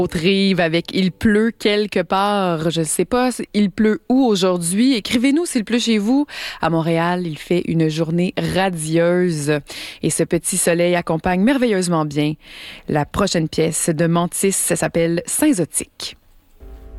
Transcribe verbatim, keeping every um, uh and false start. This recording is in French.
Rive avec Il pleut quelque part. Je ne sais pas, il pleut où aujourd'hui? Écrivez-nous s'il pleut chez vous. À Montréal, il fait une journée radieuse et ce petit soleil accompagne merveilleusement bien la prochaine pièce de Mantis. Ça s'appelle Saint-Zotique.